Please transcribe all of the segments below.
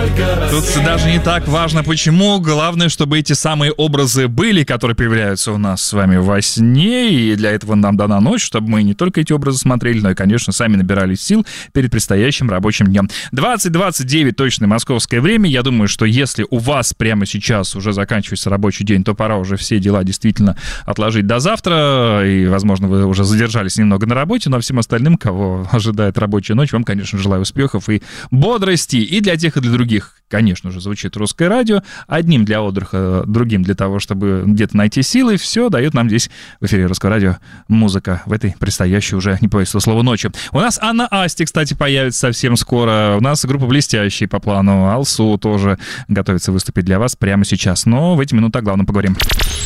Тут даже не так важно, почему. Главное, чтобы эти самые образы были, которые появляются у нас с вами во сне. И для этого нам дана ночь, чтобы мы не только эти образы смотрели, но и, конечно, сами набирались сил перед предстоящим рабочим днем. 20:29 точное московское время. Я думаю, что если у вас прямо сейчас уже заканчивается рабочий день, то пора уже все дела действительно отложить до завтра. И, возможно, вы уже задержались немного на работе, но всем остальным, кого ожидает рабочая ночь, вам, конечно, желаю успехов и бодрости. И для тех, и для других, конечно же, звучит русское радио. Одним для отдыха, другим для того, чтобы где-то найти силы. Все дает нам здесь в эфире русского радио музыка в этой предстоящей уже, не боюсь этого слова, ночи. У нас Анна Асти, кстати, появится совсем скоро. У нас группа «Блестящие» по плану. Алсу тоже готовится выступить для вас прямо сейчас. Но в эти минуты о главном поговорим.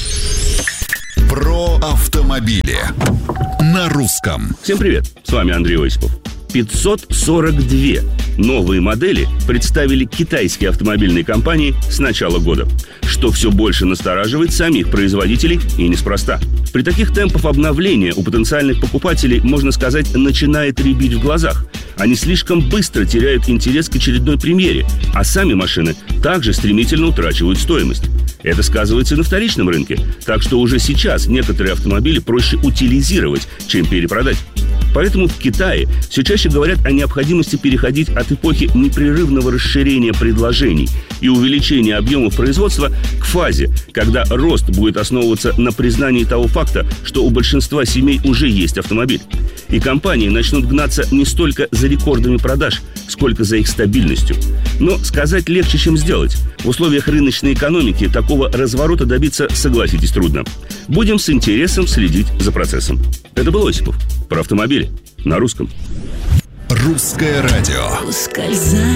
Про автомобили на русском. Всем привет, с вами Андрей Осипов. 542 новые модели представили китайские автомобильные компании с начала года, что все больше настораживает самих производителей, и неспроста. При таких темпах обновления у потенциальных покупателей, можно сказать, начинает рябить в глазах. Они слишком быстро теряют интерес к очередной премьере, а сами машины также стремительно утрачивают стоимость. Это сказывается и на вторичном рынке, так что уже сейчас некоторые автомобили проще утилизировать, чем перепродать. Поэтому в Китае все чаще говорят о необходимости переходить от эпохи непрерывного расширения предложений и увеличения объемов производства к фазе, когда рост будет основываться на признании того факта, что у большинства семей уже есть автомобиль. И компании начнут гнаться не столько за рекордами продаж, сколько за их стабильностью. Но сказать легче, чем сделать. В условиях рыночной экономики такого разворота добиться, согласитесь, трудно. Будем с интересом следить за процессом. Это был Осипов. Про автомобили на русском. Русское радио. Ускользай.